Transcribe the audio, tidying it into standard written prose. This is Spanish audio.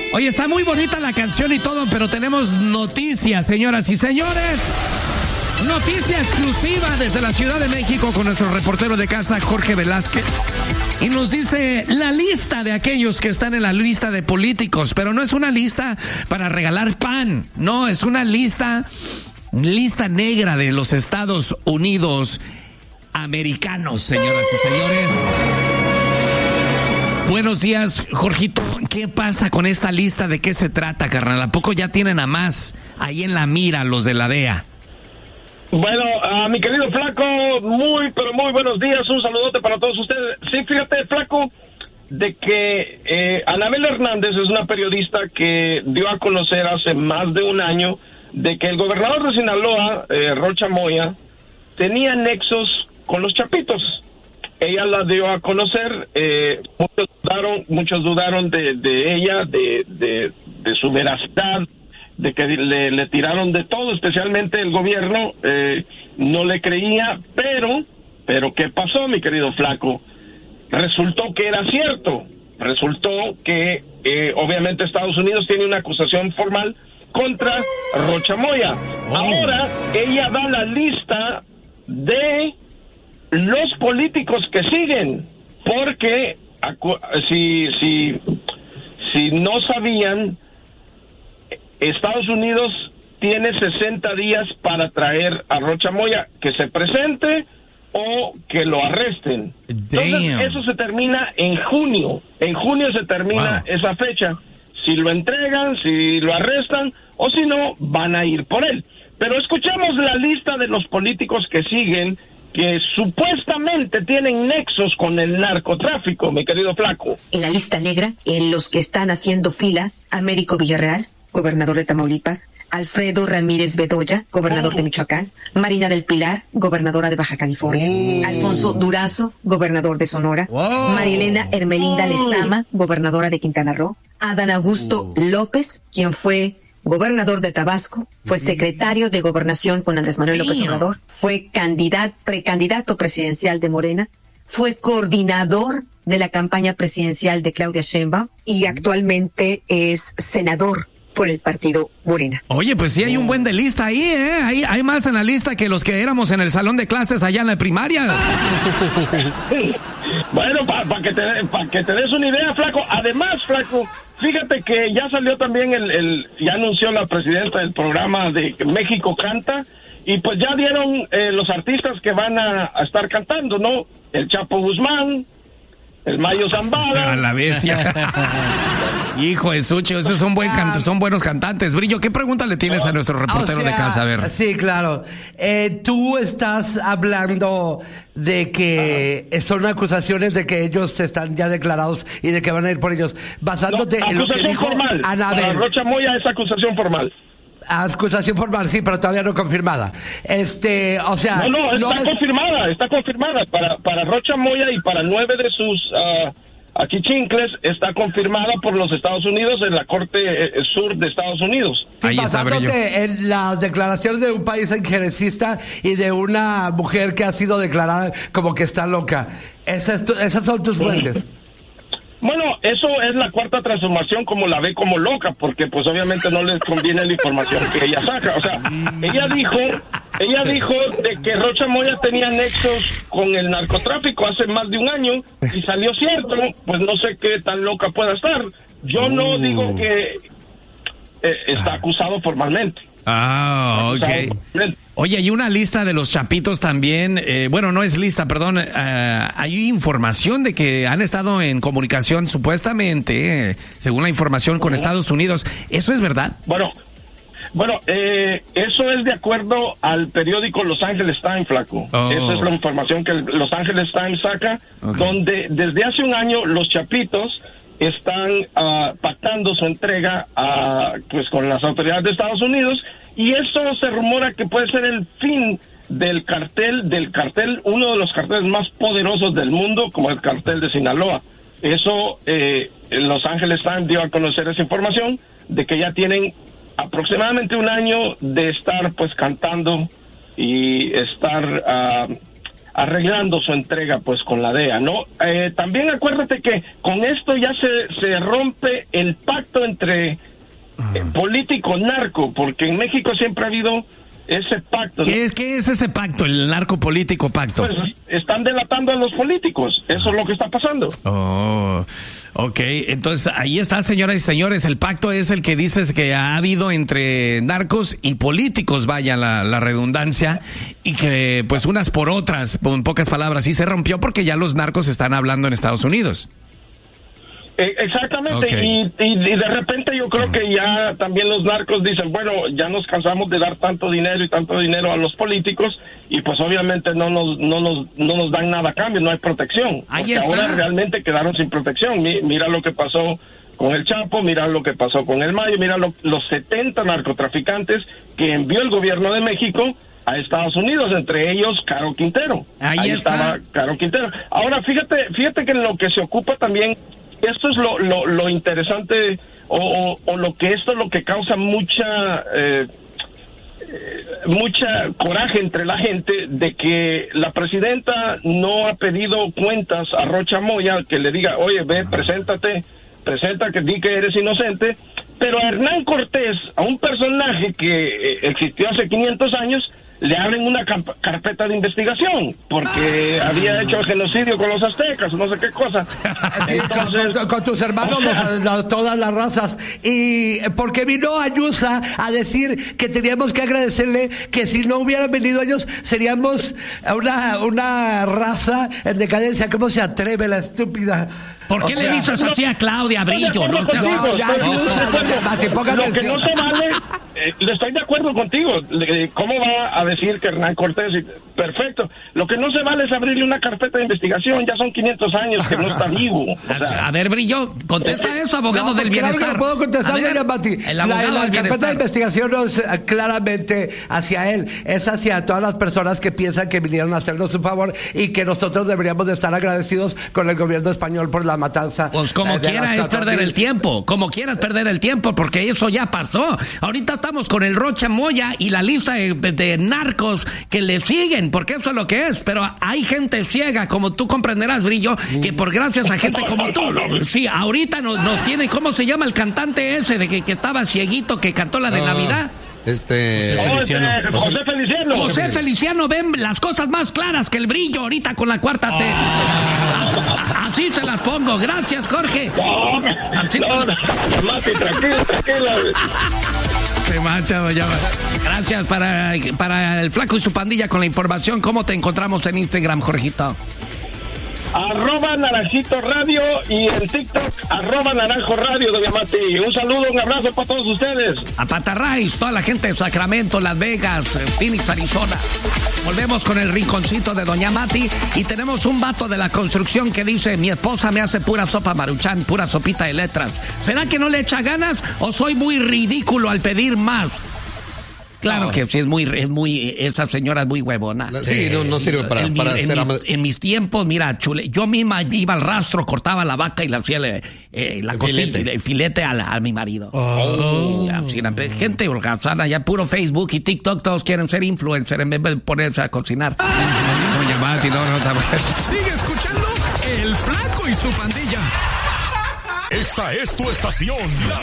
Oye, está muy bonita la canción y todo, pero tenemos noticias, señoras y señores. Noticia exclusiva desde la Ciudad de México con nuestro reportero de casa, Jorge Velázquez. Y nos dice la lista de aquellos que están en la lista de políticos, pero no es una lista para regalar pan, no, es una lista negra de los Estados Unidos americanos, señoras y señores. Buenos días, Jorgito. ¿Qué pasa con esta lista? ¿De qué se trata, carnal? ¿A poco ya tienen a más ahí en la mira los de la DEA? Bueno, mi querido Flaco, pero muy buenos días, un saludote para todos ustedes. Sí, fíjate, Flaco, de que Anabel Hernández es una periodista que dio a conocer hace más de un año de que el gobernador de Sinaloa, Rocha Moya, tenía nexos con los Chapitos. Ella la dio a conocer, muchos dudaron de ella, de su veracidad, de que le tiraron de todo, especialmente el gobierno, no le creía, pero ¿qué pasó, mi querido Flaco? Resultó que era cierto, resultó que obviamente Estados Unidos tiene una acusación formal contra Rocha Moya. Ahora ella da la lista de los políticos que siguen, porque si no sabían, Estados Unidos tiene 60 días para traer a Rocha Moya, que se presente o que lo arresten. Entonces, eso se termina en junio. En junio se termina esa fecha. Si lo entregan, si lo arrestan, o si no, van a ir por él. Pero escuchemos la lista de los políticos que siguen, que supuestamente tienen nexos con el narcotráfico, mi querido Flaco. En la lista negra, en los que están haciendo fila, Américo Villarreal, gobernador de Tamaulipas, Alfredo Ramírez Bedoya, gobernador de Michoacán, Marina del Pilar, gobernadora de Baja California, Alfonso Durazo, gobernador de Sonora, María Elena Hermelinda Lezama, gobernadora de Quintana Roo, Adán Augusto López, quien fue gobernador de Tabasco, fue secretario de Gobernación con Andrés Manuel López Obrador, fue precandidato presidencial de Morena, fue coordinador de la campaña presidencial de Claudia Sheinbaum y actualmente es senador por el partido Morena. Oye, pues sí hay un buen de lista ahí, ¿eh? Hay más en la lista que los que éramos en el salón de clases allá en la primaria. Bueno, para que te des una idea, Flaco. Además, Flaco, fíjate que ya salió también ya anunció la presidenta del programa de México Canta, y pues ya dieron los artistas que van a estar cantando, ¿no? El Chapo Guzmán, el Mayo Zambada. A la bestia. Hijo de Sucho, esos son buenos cantantes. Brillo, ¿qué pregunta le tienes a nuestro reportero de casa? A ver. Sí, claro. Tú estás hablando de que son acusaciones de que ellos están ya declarados y de que van a ir por ellos, basándote en lo que dijo formal. Anabel. Para Rocha Moya es acusación formal. Acusación formal, sí, pero todavía no confirmada. O sea... No, está confirmada. Para Rocha Moya y para 9 de sus achichincles está confirmada por los Estados Unidos en la Corte Sur de Estados Unidos. Sí, ahí basándote en las declaraciones de un país injerencista y de una mujer que ha sido declarada como que está loca. Esas son tus fuentes. Bueno, eso es la cuarta transformación, como la ve como loca, porque pues obviamente no les conviene la información que ella saca. O sea, ella dijo de que Rocha Moya tenía nexos con el narcotráfico hace más de un año y salió cierto. Pues no sé qué tan loca pueda estar. Yo no digo que está acusado formalmente. Ok. Oye, hay una lista de los Chapitos también. Bueno, no es lista, perdón. Hay información de que han estado en comunicación, supuestamente, según la información, con Estados Unidos. ¿Eso es verdad? Bueno, eso es de acuerdo al periódico Los Angeles Times, Flaco. Esa es la información que Los Angeles Times saca, donde desde hace un año los Chapitos están pactando su entrega pues con las autoridades de Estados Unidos, y eso se rumora que puede ser el fin del cartel, uno de los carteles más poderosos del mundo, como el cartel de Sinaloa. Eso, Los Angeles Times dio a conocer esa información de que ya tienen aproximadamente un año de estar pues cantando y estar arreglando su entrega pues con la DEA, ¿no? También acuérdate que con esto ya se rompe el pacto entre político-narco, porque en México siempre ha habido ese pacto. ¿Qué es ese pacto, el narco-político pacto? Pues están delatando a los políticos, eso es lo que está pasando. Oh, ok, entonces ahí está, señoras y señores, el pacto es el que dices que ha habido entre narcos y políticos, vaya la redundancia, y que pues unas por otras, en pocas palabras, sí se rompió porque ya los narcos están hablando en Estados Unidos. Exactamente, Okay. y de repente yo creo que ya también los narcos dicen, bueno, ya nos cansamos de dar tanto dinero a los políticos, y pues obviamente no nos dan nada a cambio, no hay protección, porque ahora realmente quedaron sin protección. Mira lo que pasó con el Chapo, mira lo que pasó con el Mayo, mira los 70 narcotraficantes que envió el gobierno de México a Estados Unidos, entre ellos Caro Quintero. Ahí estaba Caro Quintero. Ahora fíjate que en lo que se ocupa también, esto es lo interesante, o lo que esto es lo que causa mucha coraje entre la gente, de que la presidenta no ha pedido cuentas a Rocha Moya, que le diga, oye, ve, presenta que di que eres inocente, pero a Hernán Cortés, a un personaje que existió hace 500 años, le abren una carpeta de investigación porque había hecho el genocidio con los aztecas, no sé qué cosa. Entonces, con tus hermanos, todas las razas. Y porque vino Ayusa a decir que teníamos que agradecerle, que si no hubieran venido ellos seríamos una raza en decadencia. ¿Cómo se atreve la estúpida? ¿Por qué le dices así a Claudia Brillo? Lo que no se vale, le estoy de acuerdo contigo. ¿Cómo va a decir que Hernán Cortés? Perfecto. Lo que no se vale es abrirle una carpeta de investigación. Ya son 500 años que no está vivo. A ver, Brillo, contesta eso, abogado del bienestar. Claro que puedo contestar, doña Mati. El abogado del bienestar. La carpeta de investigación no es claramente hacia él, es hacia todas las personas que piensan que vinieron a hacernos un favor y que nosotros deberíamos de estar agradecidos con el gobierno español por la matanza. Pues como quiera es perder el tiempo, como quieras perder el tiempo, porque eso ya pasó. Ahorita estamos con el Rocha Moya y la lista de narcos que le siguen, porque eso es lo que es. Pero hay gente ciega, como tú comprenderás, Brillo, que por gracias a gente como tú, sí, ahorita nos tiene, ¿cómo se llama el cantante ese de que estaba cieguito, que cantó la de Navidad? José Feliciano. José Feliciano ven las cosas más claras que el Brillo ahorita con la cuarta T. Así se las pongo. Gracias, Jorge. Mati, tranquilo. Se mancha, doña. Gracias para el Flaco y su pandilla con la información. ¿Cómo te encontramos en Instagram, Jorgito? @Naranjito Radio y en TikTok @Naranjo Radio, doña Mati. Un saludo, un abrazo para todos ustedes. A Patarrays, toda la gente de Sacramento, Las Vegas, Phoenix, Arizona. Volvemos con el rinconcito de doña Mati y tenemos un vato de la construcción que dice: mi esposa me hace pura sopa Maruchan, pura sopita de letras. ¿Será que no le echa ganas o soy muy ridículo al pedir más? Claro no. Que sí, es muy, esa señora es muy huevona. Sí, no sirve para hacer... En mis tiempos, mira, chule, yo misma iba al rastro, cortaba la vaca y le hacía el filete a mi marido. Gente holgazana, ya puro Facebook y TikTok, todos quieren ser influencers en vez de ponerse a cocinar. Doña Mati, no. Sigue escuchando El Flaco y su pandilla. Esta es tu estación.